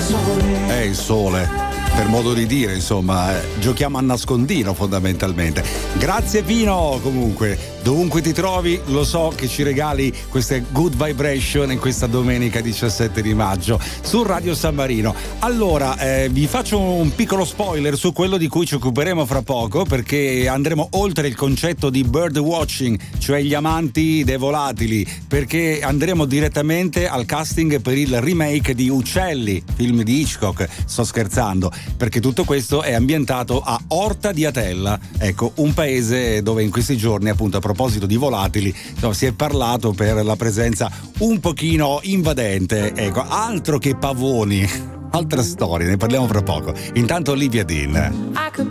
Il sole, per modo di dire, insomma, giochiamo a nascondino fondamentalmente. Grazie Pino, comunque, dovunque ti trovi, lo so che ci regali queste good vibration in questa domenica 17 di maggio su Radio San Marino. Allora, vi faccio un piccolo spoiler su quello di cui ci occuperemo fra poco, perché andremo oltre il concetto di bird watching, cioè gli amanti dei volatili, perché andremo direttamente al casting per il remake di Uccelli, film di Hitchcock. Sto scherzando, perché tutto questo è ambientato a Orta di Atella, ecco, un paese dove in questi giorni, appunto, a proposito di volatili, si è parlato per la presenza un pochino invadente, ecco, altro che pavoni. Altra storia, ne parliamo fra poco. Intanto Olivia Dean. I could